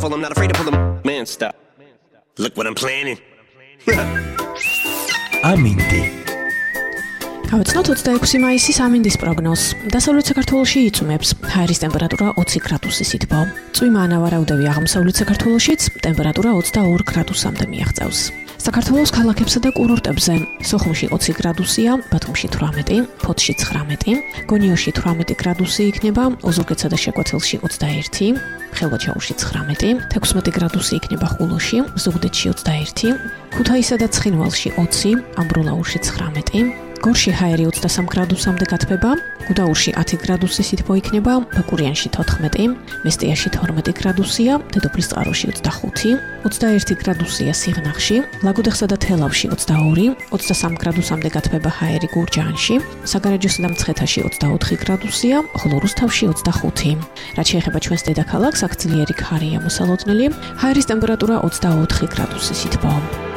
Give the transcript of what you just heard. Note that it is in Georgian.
pull them, not afraid to pull them. Man, stop. Look what I'm planning. Aminti. Გავეცნოთ 26 მაისის ამინდის პროგნოზს. დასავლეთ საქართველოში იწვიმებს. ჰაერის ტემპერატურა 20 გრადუსის ითბო. წვიმა ანავარაუდები აღმოსავლეთ საქართველოშიც ტემპერატურა 22 გრადუსამდე მიაღწევს. საქართველოს ქალაქებსა და კურორტებზე სოხუმში 20 გრადუსია, ბათუმში 18, ფოთში 19, გონიოში 18 გრადუსი იქნება, ოზურგეთსა და შეკვეთილში 21, ხილვაჩაურში 19, 16 გრადუსი იქნება ხულოში, ზუგდიდში 21, ქუთაისსა და ცხინვალში 20, ამბროლაურში 19, გორში ჰაერი 23 გრადუსამდე გათბება, გუდაურში 10 გრადუსის ითბო იქნება, ბაკურიანში 14, მესტიაში 12 გრადუსია, დედოფლისწყაროში 25, 21 გრადუსია სიღნაღში, ლაგოდეხსა და თელავში 22, 23 გრადუსამდე გათბება ჰაერი გურჯაანში, საგარეჯოსა და მცხეთაში 24 გრადუსია, ხოლო რუსთავში 25. რაც შეეხება ჩვენს დედაქალაქს, აქ ძლიერი ქარია მოსალოდნელი, ჰაერის ტემპერატურა 24 გრადუსის ითბო.